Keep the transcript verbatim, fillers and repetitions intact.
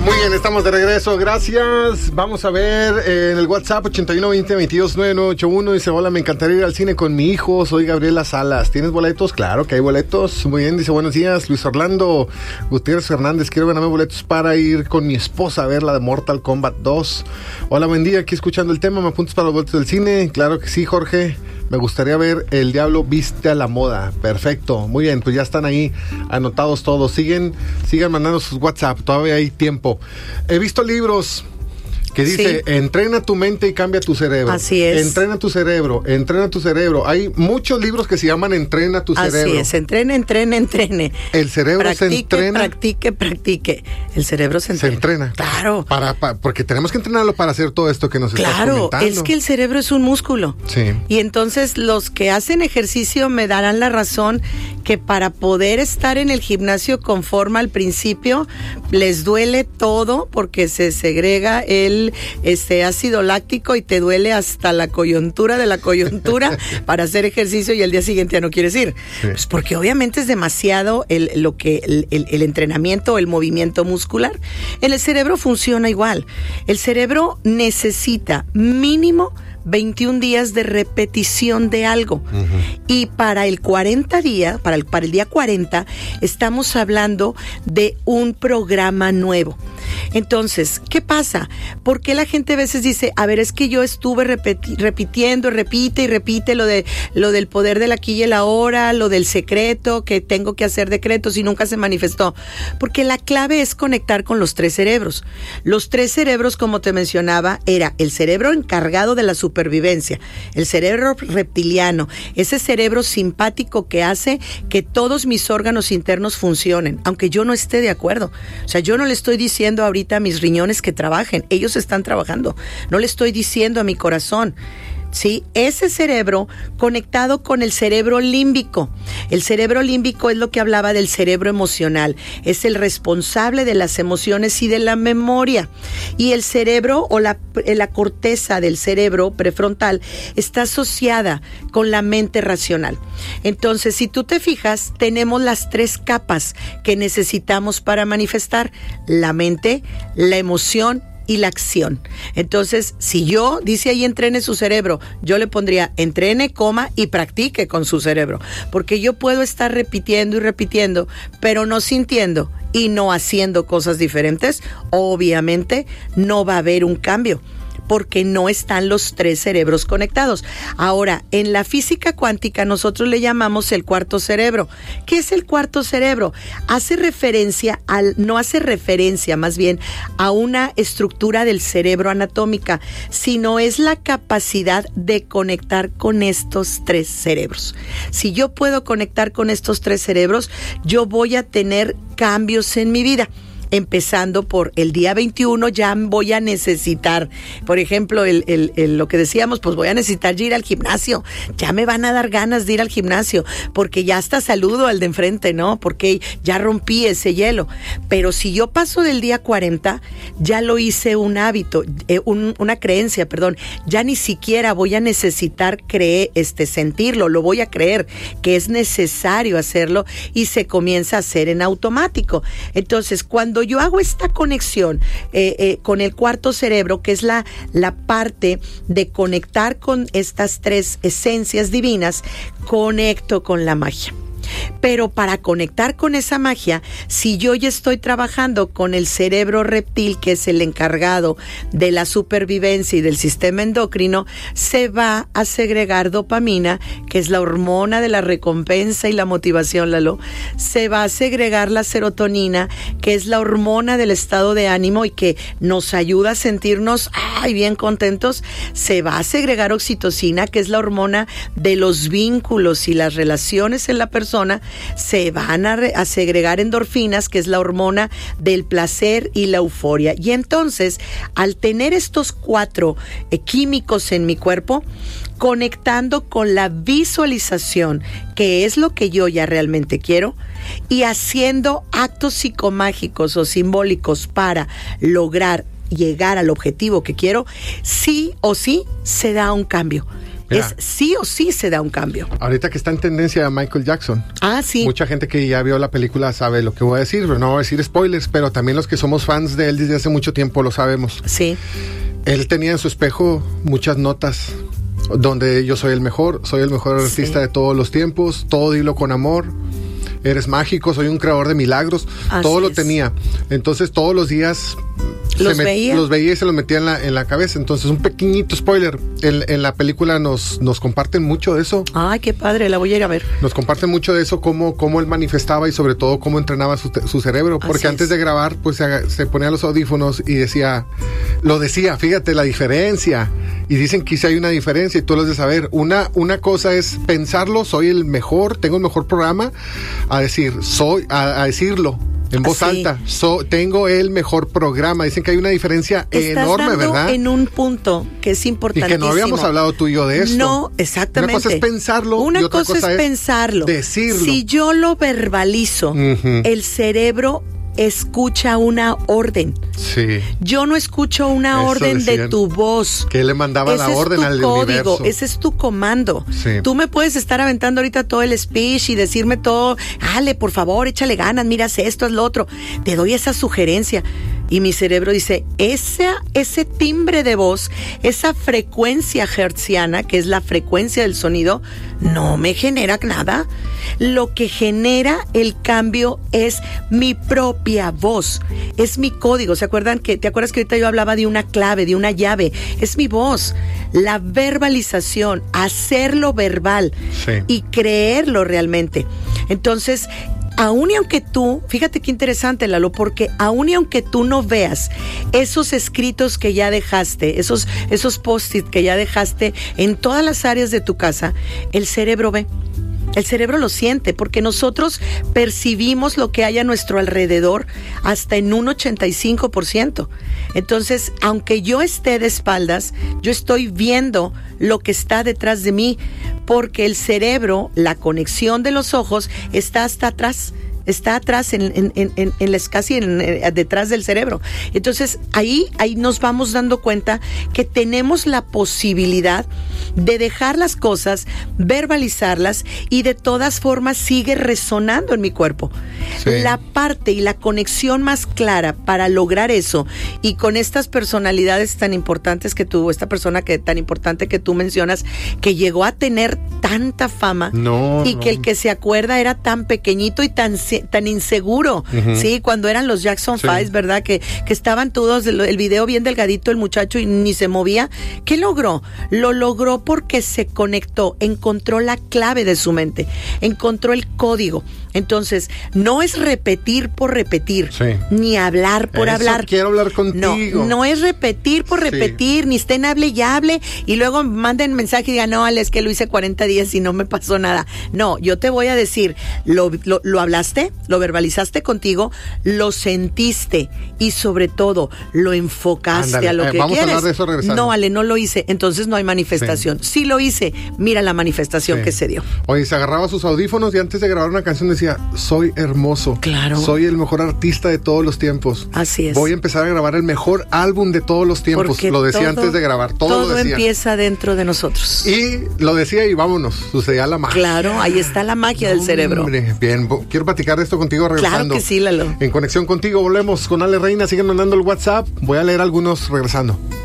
Muy bien, estamos de regreso, gracias. Vamos a ver eh, en el WhatsApp ochenta y uno veinte veintidós noventa y nueve ochenta y uno. Dice, hola, me encantaría ir al cine con mi hijo, soy Gabriela Salas. ¿Tienes boletos? Claro que hay boletos. Muy bien, dice, buenos días, Luis Orlando Gutiérrez Fernández, quiero ganarme boletos para ir con mi esposa a ver la de Mortal Kombat dos. Hola, buen día, aquí escuchando el tema, ¿me apuntas para los boletos del cine? Claro que sí, Jorge. Me gustaría ver El Diablo Viste a la Moda. Perfecto. Muy bien, pues ya están ahí anotados todos. Siguen, sigan mandando sus WhatsApp. Todavía hay tiempo. He visto libros que dice, sí, entrena tu mente y cambia tu cerebro. Así es. Entrena tu cerebro, entrena tu cerebro. Hay muchos libros que se llaman Entrena tu cerebro. Así es, entrene, entrene, entrene. El cerebro practique, se entrena. Practique, practique. El cerebro se entrena. Se entrena. Claro. Para, para, porque tenemos que entrenarlo para hacer todo esto que nos estás comentando. Claro, es que el cerebro es un músculo. Sí. Y entonces los que hacen ejercicio me darán la razón que para poder estar en el gimnasio con forma al principio, les duele todo porque se segrega el este ácido láctico y te duele hasta la coyuntura de la coyuntura para hacer ejercicio y al día siguiente ya no quieres ir. Sí. Pues porque obviamente es demasiado el, lo que, el, el, el entrenamiento, el movimiento muscular. En el cerebro funciona igual. El cerebro necesita mínimo veintiún días de repetición de algo. Uh-huh. Y para el cuarenta día, para el, para el día cuarenta, estamos hablando de un programa nuevo. Entonces, ¿qué pasa? ¿Por qué la gente a veces dice, a ver, es que yo estuve repeti- repitiendo, repite y repite lo de lo del poder del aquí y el ahora, lo del secreto, que tengo que hacer decretos y nunca se manifestó? Porque la clave es conectar con los tres cerebros. Los tres cerebros, como te mencionaba, era el cerebro encargado de la supervivencia, el cerebro reptiliano, ese cerebro simpático que hace que todos mis órganos internos funcionen, aunque yo no esté de acuerdo. O sea, yo no le estoy diciendo ahorita a mis riñones que trabajen, ellos están trabajando. No le estoy diciendo a mi corazón. Sí, ese cerebro conectado con el cerebro límbico. El cerebro límbico es lo que hablaba del cerebro emocional. Es el responsable de las emociones y de la memoria. Y el cerebro o la, la corteza del cerebro prefrontal está asociada con la mente racional. Entonces, si tú te fijas, tenemos las tres capas que necesitamos para manifestar: la mente, la emoción y la acción. Entonces, si yo, dice ahí, entrene su cerebro, yo le pondría entrene, coma y practique con su cerebro, porque yo puedo estar repitiendo y repitiendo, pero no sintiendo y no haciendo cosas diferentes. Obviamente no va a haber un cambio, porque no están los tres cerebros conectados. Ahora, en la física cuántica nosotros le llamamos el cuarto cerebro. ¿Qué es el cuarto cerebro? Hace referencia al, no hace referencia más bien a una estructura del cerebro anatómica, sino es la capacidad de conectar con estos tres cerebros. Si yo puedo conectar con estos tres cerebros, yo voy a tener cambios en mi vida. Empezando por el día veintiuno, ya voy a necesitar, por ejemplo, el, el, el, lo que decíamos, pues voy a necesitar ir al gimnasio. Ya me van a dar ganas de ir al gimnasio, porque ya hasta saludo al de enfrente, ¿no? Porque ya rompí ese hielo. Pero si yo paso del día cuarenta, ya lo hice un hábito, eh, un, una creencia, perdón. Ya ni siquiera voy a necesitar creer, este, sentirlo, lo voy a creer que es necesario hacerlo y se comienza a hacer en automático. Entonces, cuando yo hago esta conexión eh, eh, con el cuarto cerebro, que es la, la parte de conectar con estas tres esencias divinas, conecto con la magia. Pero para conectar con esa magia, si yo ya estoy trabajando con el cerebro reptil, que es el encargado de la supervivencia y del sistema endocrino, se va a segregar dopamina, que es la hormona de la recompensa y la motivación, Lalo. Se va a segregar la serotonina, que es la hormona del estado de ánimo y que nos ayuda a sentirnos ay, bien contentos. Se va a segregar oxitocina, que es la hormona de los vínculos y las relaciones en la persona. Se van a, re, a segregar endorfinas, que es la hormona del placer y la euforia. Y entonces, al tener estos cuatro eh, químicos en mi cuerpo, conectando con la visualización, que es lo que yo ya realmente quiero, y haciendo actos psicomágicos o simbólicos para lograr llegar al objetivo que quiero, sí o sí se da un cambio. Mira, es sí o sí se da un cambio. Ahorita que está en tendencia Michael Jackson. Ah, sí. Mucha gente que ya vio la película sabe lo que voy a decir, pero no voy a decir spoilers, pero también los que somos fans de él desde hace mucho tiempo lo sabemos. Sí. Él tenía en su espejo muchas notas donde yo soy el mejor, soy el mejor artista sí. de todos los tiempos, todo dilo con amor, eres mágico, soy un creador de milagros, Así todo lo es. tenía. Entonces todos los días los, se veía. Met, los veía y se los metía en la, en la cabeza. Entonces un pequeñito spoiler, en, en la película nos, nos comparten mucho de eso. Ay, qué padre, la voy a ir a ver. Nos comparten mucho de eso, cómo, cómo él manifestaba y sobre todo cómo entrenaba su, su cerebro, porque Así antes es. de grabar pues se, se ponía los audífonos y decía, lo decía, fíjate la diferencia. Y dicen que sí hay una diferencia y tú lo has de saber. Una, una cosa es pensarlo, soy el mejor, tengo el mejor programa, a decir, soy, a, a decirlo en voz Así. alta, so, tengo el mejor programa. Dicen que hay una diferencia Estás enorme, dando ¿verdad? En un punto que es importantísimo. Y que no habíamos hablado tú y yo de esto. No, exactamente. Una cosa es pensarlo una y otra cosa, cosa es es pensarlo. Decirlo. Si yo lo verbalizo, uh-huh. el cerebro escucha una orden. Sí. Yo no escucho una Eso orden decían, de tu voz. Que le mandaba ese la orden es tu al código, universo. Ese es tu comando. Sí. Tú me puedes estar aventando ahorita todo el speech y decirme todo, Ale, por favor, échale ganas, mira, haz esto, haz lo otro. Te doy esa sugerencia. Y mi cerebro dice, ese, ese timbre de voz, esa frecuencia hertziana, que es la frecuencia del sonido, no me genera nada. Lo que genera el cambio es mi propia voz, es mi código. ¿Se acuerdan que, te acuerdas que ahorita yo hablaba de una clave, de una llave? Es mi voz. La verbalización, hacerlo verbal sí. y creerlo realmente. Entonces, aún y aunque tú, fíjate qué interesante, Lalo, porque aún y aunque tú no veas esos escritos que ya dejaste, esos, esos post-it que ya dejaste en todas las áreas de tu casa, el cerebro ve. El cerebro lo siente porque nosotros percibimos lo que hay a nuestro alrededor hasta en un ochenta y cinco por ciento. Entonces, aunque yo esté de espaldas, yo estoy viendo lo que está detrás de mí porque el cerebro, la conexión de los ojos está hasta atrás. Está atrás, en, en, en, en, en las, casi en, en, detrás del cerebro. Entonces, ahí, ahí nos vamos dando cuenta que tenemos la posibilidad de dejar las cosas, verbalizarlas y de todas formas sigue resonando en mi cuerpo. Sí. La parte y la conexión más clara para lograr eso y con estas personalidades tan importantes que tuvo, esta persona que tan importante que tú mencionas, que llegó a tener tanta fama no, y no. que el que se acuerda era tan pequeñito y tan tan inseguro, uh-huh. sí, cuando eran los Jackson sí. Five, ¿verdad? Que, que estaban todos, el, el video bien delgadito, el muchacho y ni se movía. ¿Qué logró? Lo logró porque se conectó, encontró la clave de su mente, encontró el código. Entonces, no es repetir por repetir, sí. ni hablar por Eso hablar. Quiero hablar contigo. No, no es repetir por repetir, sí. ni estén hable y hable y luego manden mensaje y digan, no, Ale, es que lo hice cuarenta días y no me pasó nada. No, yo te voy a decir, lo, lo, lo hablaste, lo verbalizaste contigo, lo sentiste y sobre todo lo enfocaste Ándale, a lo eh, que vamos quieres. A hablar de eso regresando. No, Ale, no lo hice, entonces no hay manifestación. Sí, sí lo hice, mira la manifestación sí. que se dio. Oye, se agarraba sus audífonos y antes de grabar una canción decía, soy hermoso. Claro. Soy el mejor artista de todos los tiempos. Así es. Voy a empezar a grabar el mejor álbum de todos los tiempos. Porque lo decía todo, antes de grabar. Todo, todo lo decía. empieza dentro de nosotros. Y lo decía y vámonos. Sucedía la magia. Claro, ahí está la magia del cerebro. Hombre, bien, quiero platicar de esto contigo regresando. Claro que sí, Lalo. En conexión contigo volvemos con Ale Reina. Siguen mandando el WhatsApp. Voy a leer algunos regresando.